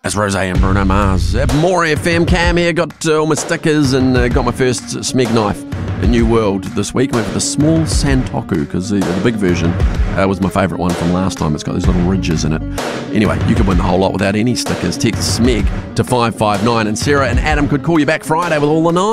That's Rose and Bruno Mars. More FM, Cam here, got all my stickers and got my first Smeg knife in New World this week. Went for the small Santoku because the big version was my favourite one from last time. It's got those little ridges in it. Anyway, you could win the whole lot without any stickers. Text Smeg to 559 and Sarah and Adam could call you back Friday with all the knives.